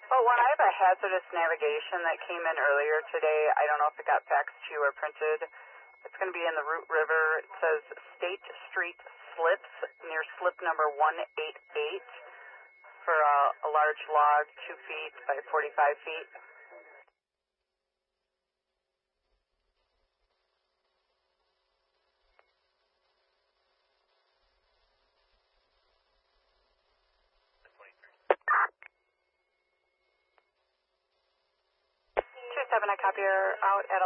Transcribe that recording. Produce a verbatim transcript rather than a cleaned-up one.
Oh, when I have a hazardous navigation that came in earlier today, I don't know if it got faxed to you or printed. It's going to be in the Root River. It says State Street slips near slip number one eighty-eight for a, a large log, two feet by forty-five feet. two seven, I copy her out at